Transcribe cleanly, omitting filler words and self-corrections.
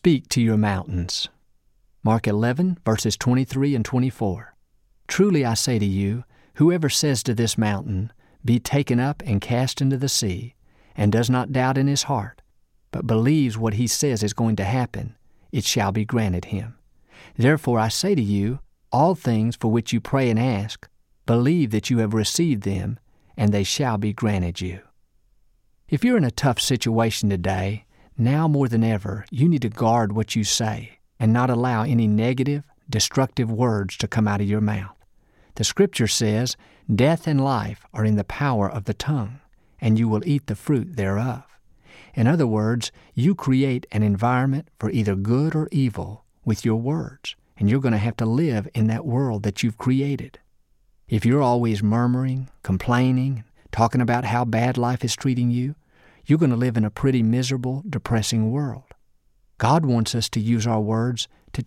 Speak to your mountains. Mark 11, verses 23 and 24. Truly I say to you, whoever says to this mountain, Be taken up and cast into the sea, and does not doubt in his heart, but believes what he says is going to happen, it shall be granted him. Therefore I say to you, all things for which you pray and ask, believe that you have received them, and they shall be granted you. If you're in a tough situation today, now more than ever, you need to guard what you say and not allow any negative, destructive words to come out of your mouth. The Scripture says, Death and life are in the power of the tongue, and you will eat the fruit thereof. In other words, you create an environment for either good or evil with your words, and you're going to have to live in that world that you've created. If you're always murmuring, complaining, talking about how bad life is treating you, you're going to live in a pretty miserable, depressing world. God wants us to use our words to